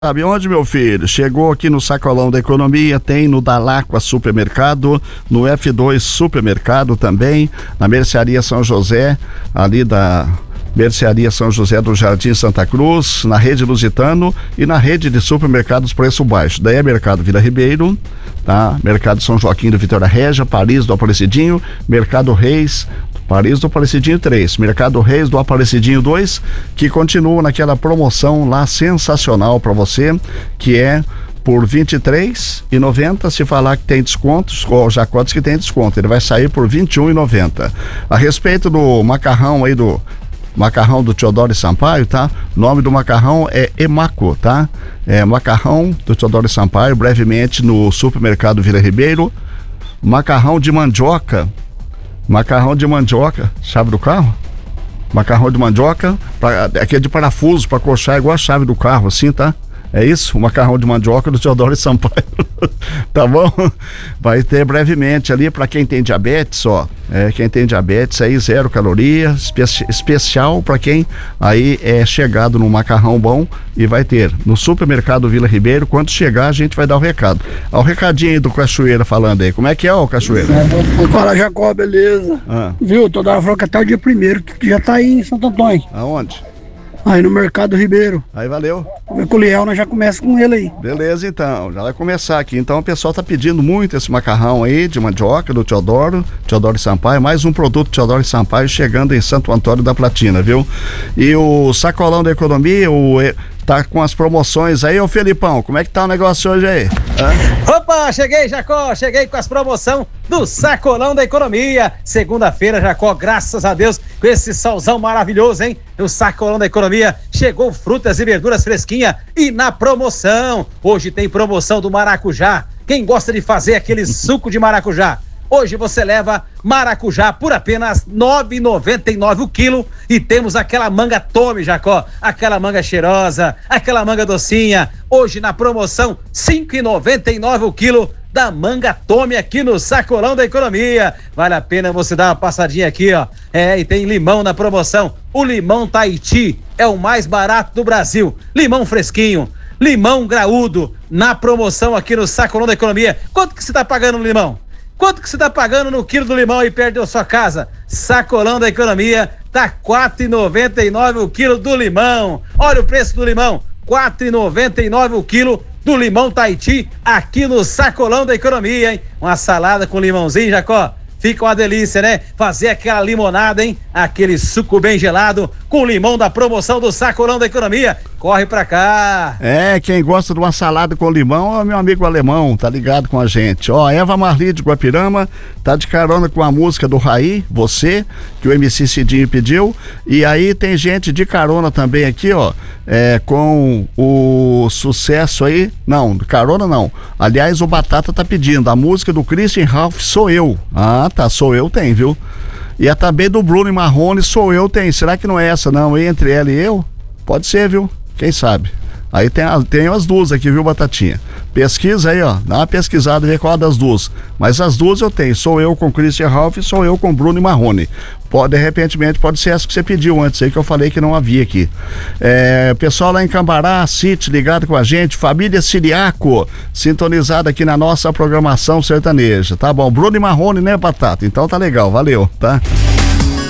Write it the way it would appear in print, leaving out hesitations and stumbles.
Sabe onde, meu filho? Chegou aqui no Sacolão da Economia, tem no Dalacqua Supermercado, no F2 Supermercado também, na Mercearia São José, ali da Mercearia São José do Jardim Santa Cruz, na Rede Lusitano e na rede de supermercados Preço Baixo. Daí é Mercado Vila Ribeiro, tá? Mercado São Joaquim do Vitória Régia, Paris do Aparecidinho, Mercado Reis, Paris do Aparecidinho 3, Mercado Reis do Aparecidinho 2, que continua naquela promoção lá sensacional para você, que é por R$ 23,90. Se falar que tem descontos, o Jacó diz que tem desconto, ele vai sair por R$ 21,90. A respeito do macarrão aí macarrão do Teodoro Sampaio, tá? O nome do macarrão é Emaco, tá? É macarrão do Teodoro Sampaio, brevemente no supermercado Vila Ribeiro. Macarrão de mandioca, chave do carro? Macarrão de mandioca, aqui é de parafuso para coxar igual a chave do carro, assim, tá? É isso, o macarrão de mandioca do Teodoro Sampaio. Tá bom? Vai ter brevemente ali para quem tem diabetes, ó. Quem tem diabetes aí, 0 caloria, especial para quem aí é chegado no macarrão bom, e vai ter no supermercado Vila Ribeiro. Quando chegar, a gente vai dar o recado. Ó, o recadinho aí do Cachoeira falando aí. Como é que é, ó, Cachoeira? Fala, Jacó, beleza? Viu? Toda hora falou que até o dia 1º, que já tá aí em Santo Antônio. Aonde? Aí no Mercado Ribeiro. Aí valeu. Com o Liel, nós já começa com ele aí. Beleza, então, já vai começar aqui. Então o pessoal tá pedindo muito esse macarrão aí de mandioca do Teodoro Sampaio, mais um produto Teodoro Sampaio chegando em Santo Antônio da Platina, viu? E o Sacolão da Economia, tá com as promoções aí, ô Felipão, como é que tá o negócio hoje aí? Opa, cheguei, Jacó, cheguei com as promoções do Sacolão da Economia. Segunda-feira, Jacó, graças a Deus, com esse solzão maravilhoso, hein? O Sacolão da Economia chegou frutas e verduras fresquinhas e na promoção. Hoje tem promoção do maracujá. Quem gosta de fazer aquele suco de maracujá? Hoje você leva maracujá por apenas R$ 9,99 o quilo, e temos aquela manga Tome, Jacó, aquela manga cheirosa, aquela manga docinha. Hoje na promoção R$ 5,99 o quilo da manga Tome aqui no Sacolão da Economia. Vale a pena você dar uma passadinha aqui, ó. E tem limão na promoção. O limão Tahiti é o mais barato do Brasil. Limão fresquinho, limão graúdo na promoção aqui no Sacolão da Economia. Quanto que você tá pagando no limão? Quanto que você tá pagando no quilo do limão aí perto da sua casa? Sacolão da Economia, tá R$ 4,99 o quilo do limão. Olha o preço do limão, R$ 4,99 o quilo do limão Tahiti aqui no Sacolão da Economia, hein? Uma salada com limãozinho, Jacó, fica uma delícia, né? Fazer aquela limonada, hein? Aquele suco bem gelado com limão da promoção do Sacolão da Economia. Corre pra cá. Quem gosta de uma salada com limão é o meu amigo alemão, tá ligado com a gente. Ó, Eva Marli de Guapirama tá de carona com a música do Raí, Você, que o MC Cidinho pediu. E aí tem gente de carona também aqui, ó, com o sucesso aí. Não, carona não. Aliás, o Batata tá pedindo a música do Christian Ralph, Sou Eu. Ah, tá, Sou Eu tem, viu? E a também do Bruno e Marrone, Sou Eu tem. Será que não é essa não, entre ela e eu? Pode ser, viu? Quem sabe? Aí tem as duas aqui, viu, Batatinha? Pesquisa aí, ó, dá uma pesquisada e vê qual das duas. Mas as duas eu tenho, Sou Eu com Christian Ralph e Sou Eu com Bruno e Marrone. De repente pode ser essa que você pediu antes aí, que eu falei que não havia aqui. Pessoal lá em Cambará, City, ligado com a gente, família Siriaco, sintonizada aqui na nossa programação sertaneja, tá bom? Bruno e Marrone, né, Batata? Então tá legal, valeu, tá?